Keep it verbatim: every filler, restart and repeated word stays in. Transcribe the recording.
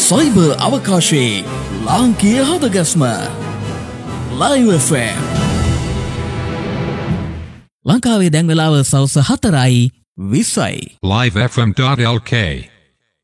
Cyber අවකාශයේ ලාංකීය හදගස්ම live F M. ලංකාවේ දැන් වෙලාව සවස් හතරයි විස්සයි. live f m dot l k